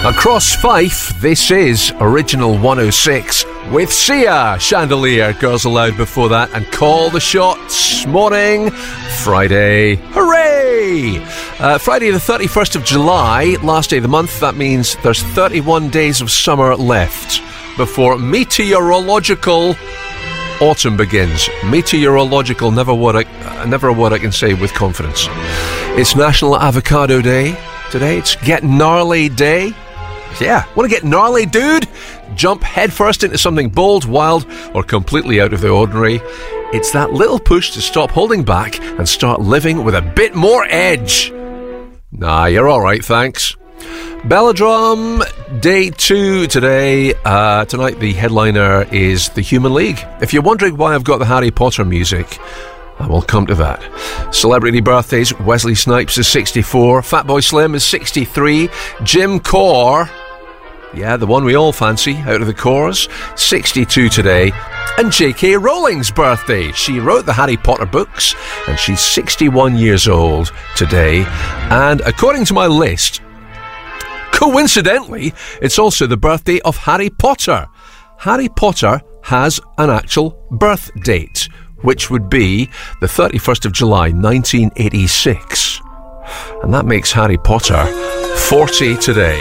Across Fife, this is Original 106 with Sia, Chandelier, Girls Aloud before that, and Call the Shots. Morning, Friday, hooray! Friday the 31st of July, last day of the month. That means there's 31 days of summer left before meteorological autumn begins. Meteorological, never a word I can say with confidence. It's National Avocado Day today. It's Get Gnarly Day. Yeah, want to get gnarly, dude? Jump headfirst into something bold, wild, or completely out of the ordinary. It's that little push to stop holding back and start living with a bit more edge. Nah, you're all right, thanks. Belladrum Day 2 today. Tonight the headliner is The Human League. If you're wondering why I've got the Harry Potter music, I will come to that. Celebrity birthdays: Wesley Snipes is 64, Fatboy Slim is 63, Jim Corr, yeah, the one we all fancy out of the Corrs, 62 today, and J.K. Rowling's birthday. She wrote the Harry Potter books, and she's 61 years old today. And according to my list, coincidentally, it's also the birthday of Harry Potter. Harry Potter has an actual birth date, which would be the 31st of July, 1986. And that makes Harry Potter 40 today.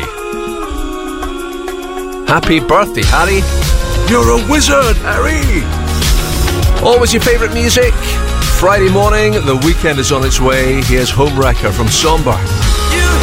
Happy birthday, Harry. You're a wizard, Harry. Always your favourite music. Friday morning, the weekend is on its way. Here's Homewrecker from Somber.